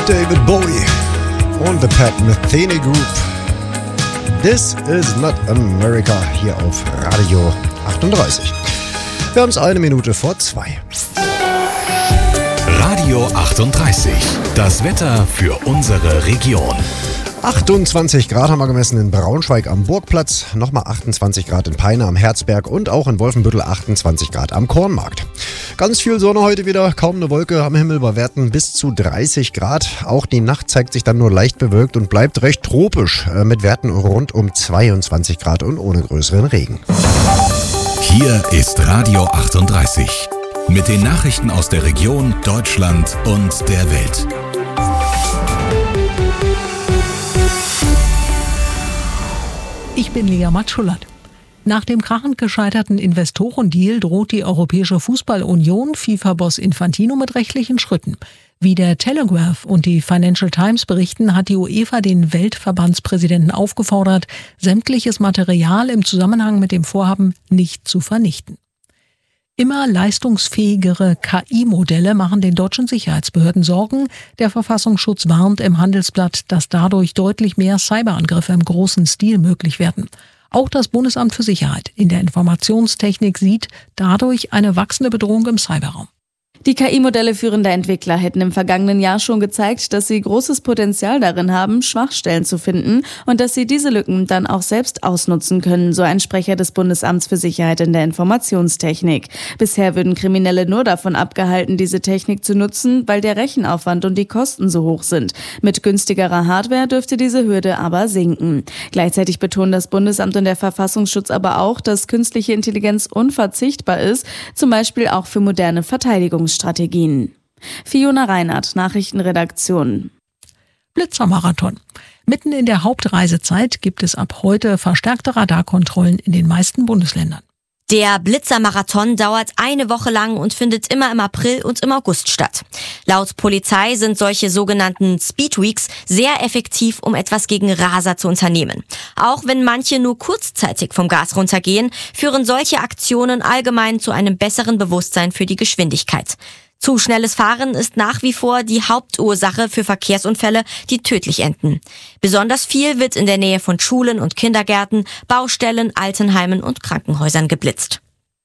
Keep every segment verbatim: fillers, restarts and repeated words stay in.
David Bowie und The Pat Metheny Group. This is not America hier auf Radio achtunddreißig. Wir haben es eine Minute vor zwei. Radio achtunddreißig. Das Wetter für unsere Region. achtundzwanzig Grad haben wir gemessen in Braunschweig am Burgplatz, nochmal achtundzwanzig Grad in Peine am Herzberg und auch in Wolfenbüttel achtundzwanzig Grad am Kornmarkt. Ganz viel Sonne heute wieder, kaum eine Wolke am Himmel, bei Werten bis zu dreißig Grad. Auch die Nacht zeigt sich dann nur leicht bewölkt und bleibt recht tropisch mit Werten rund um zweiundzwanzig Grad und ohne größeren Regen. Hier ist Radio achtunddreißig mit den Nachrichten aus der Region, Deutschland und der Welt. Ich bin Lea Matschulat. Nach dem krachend gescheiterten Investorendeal droht die Europäische Fußballunion FIFA-Boss Infantino mit rechtlichen Schritten. Wie der Telegraph und die Financial Times berichten, hat die UEFA den Weltverbandspräsidenten aufgefordert, sämtliches Material im Zusammenhang mit dem Vorhaben nicht zu vernichten. Immer leistungsfähigere K I-Modelle machen den deutschen Sicherheitsbehörden Sorgen. Der Verfassungsschutz warnt im Handelsblatt, dass dadurch deutlich mehr Cyberangriffe im großen Stil möglich werden. Auch das Bundesamt für Sicherheit in der Informationstechnik sieht dadurch eine wachsende Bedrohung im Cyberraum. Die K I-Modelle führender Entwickler hätten im vergangenen Jahr schon gezeigt, dass sie großes Potenzial darin haben, Schwachstellen zu finden und dass sie diese Lücken dann auch selbst ausnutzen können, so ein Sprecher des Bundesamts für Sicherheit in der Informationstechnik. Bisher würden Kriminelle nur davon abgehalten, diese Technik zu nutzen, weil der Rechenaufwand und die Kosten so hoch sind. Mit günstigerer Hardware dürfte diese Hürde aber sinken. Gleichzeitig betonen das Bundesamt und der Verfassungsschutz aber auch, dass künstliche Intelligenz unverzichtbar ist, zum Beispiel auch für moderne Verteidigungsstrategien. Strategien. Fiona Reinhardt, Nachrichtenredaktion. Blitzermarathon. Mitten in der Hauptreisezeit gibt es ab heute verstärkte Radarkontrollen in den meisten Bundesländern. Der Blitzermarathon dauert eine Woche lang und findet immer im April und im August statt. Laut Polizei sind solche sogenannten Speedweeks sehr effektiv, um etwas gegen Raser zu unternehmen. Auch wenn manche nur kurzzeitig vom Gas runtergehen, führen solche Aktionen allgemein zu einem besseren Bewusstsein für die Geschwindigkeit. Zu schnelles Fahren ist nach wie vor die Hauptursache für Verkehrsunfälle, die tödlich enden. Besonders viel wird in der Nähe von Schulen und Kindergärten, Baustellen, Altenheimen und Krankenhäusern geblitzt.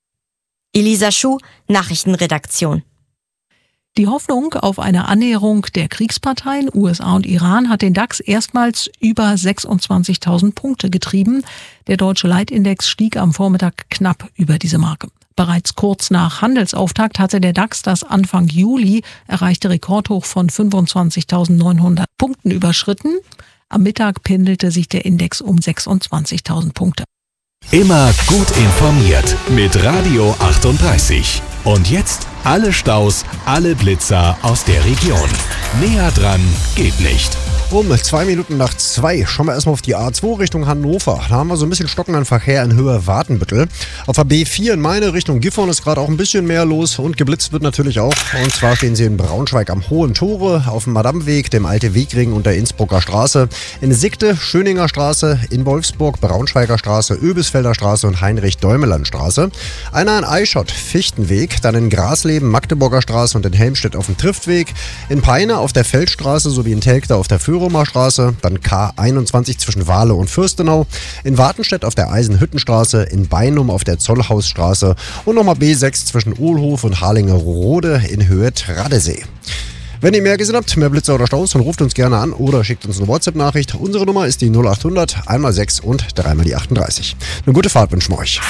Elisa Schuh, Nachrichtenredaktion. Die Hoffnung auf eine Annäherung der Kriegsparteien U S A und Iran hat den DAX erstmals über sechsundzwanzigtausend Punkte getrieben. Der deutsche Leitindex stieg am Vormittag knapp über diese Marke. Bereits kurz nach Handelsauftakt hatte der DAX das Anfang Juli erreichte Rekordhoch von fünfundzwanzigtausendneunhundert Punkten überschritten. Am Mittag pendelte sich der Index um sechsundzwanzigtausend Punkte. Immer gut informiert mit Radio achtunddreißig. Und jetzt alle Staus, alle Blitzer aus der Region. Näher dran geht nicht. Um zwei Minuten nach zwei schauen wir erstmal auf die A zwei Richtung Hannover. Da haben wir so ein bisschen stockenden Verkehr in Höhe Watenbüttel. Auf der B vier in meine Richtung Gifhorn ist gerade auch ein bisschen mehr los und geblitzt wird natürlich auch. Und zwar stehen sie in Braunschweig am Hohen Tore, auf dem Madameweg, dem Alte Wegring und der Innsbrucker Straße. In Sigte, Schöninger Straße, in Wolfsburg, Braunschweiger Straße, Öbisfelder Straße und Heinrich-Däumeland-Straße. Einer in Eichott, Fichtenweg, dann in Grasleben, Magdeburger Straße und in Helmstedt auf dem Triftweg. In Peine auf der Feldstraße sowie in Telgter auf der Führung Straße, dann K einundzwanzig zwischen Wahle und Fürstenau, in Wartenstedt auf der Eisenhüttenstraße, in Beinum auf der Zollhausstraße und nochmal B sechs zwischen Ohlhof und Harlingerode in Höhe Tradesee. Wenn ihr mehr gesehen habt, mehr Blitzer oder Staus, dann ruft uns gerne an oder schickt uns eine WhatsApp-Nachricht. Unsere Nummer ist die null achthundert, einmal sechs und dreimal die achtunddreißig. Eine gute Fahrt wünschen wir euch.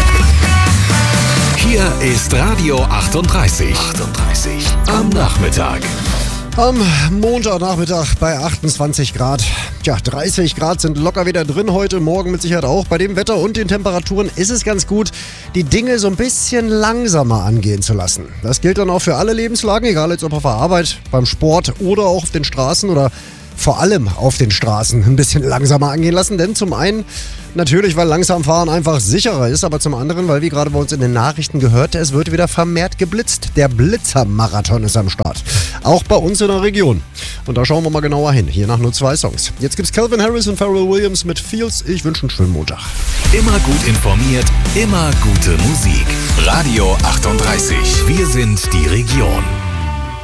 Hier ist Radio achtunddreißig. achtunddreißig am Nachmittag. Am Montagnachmittag bei achtundzwanzig Grad. Tja, dreißig Grad sind locker wieder drin heute, morgen mit Sicherheit auch. Bei dem Wetter und den Temperaturen ist es ganz gut, die Dinge so ein bisschen langsamer angehen zu lassen. Das gilt dann auch für alle Lebenslagen, egal jetzt ob auf der Arbeit, beim Sport oder auch auf den Straßen oder vor allem auf den Straßen ein bisschen langsamer angehen lassen. Denn zum einen natürlich, weil langsam fahren einfach sicherer ist, aber zum anderen, weil wie gerade bei uns in den Nachrichten gehört, es wird wieder vermehrt geblitzt. Der Blitzermarathon ist am Start. Auch bei uns in der Region. Und da schauen wir mal genauer hin. Hier nach nur zwei Songs. Jetzt gibt's Calvin Harris und Pharrell Williams mit Fields. Ich wünsche einen schönen Montag. Immer gut informiert, immer gute Musik. Radio achtunddreißig. Wir sind die Region.